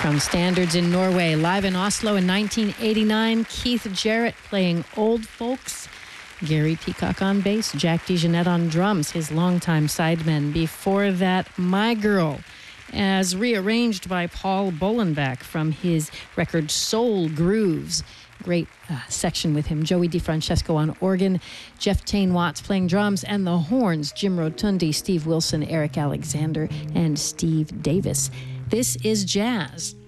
From Standards in Norway, live in Oslo in 1989, Keith Jarrett playing Old Folks, Gary Peacock on bass, Jack DeJohnette on drums, his longtime sidemen. Before that, My Girl, as rearranged by Paul Bolenbach from his record Soul Grooves. Great section with him. Joey DeFrancesco on organ, Jeff Tain Watts playing drums, and the horns, Jim Rotundi, Steve Wilson, Eric Alexander, and Steve Davis. This is jazz.